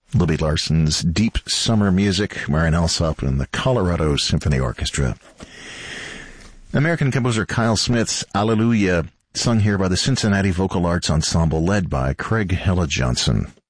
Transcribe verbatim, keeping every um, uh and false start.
Libby Larson's Deep Summer Music, Marian Alsop and the Colorado Symphony Orchestra. American composer Kyle Smith's Alleluia, sung here by the Cincinnati Vocal Arts Ensemble, led by Craig Hella Johnson.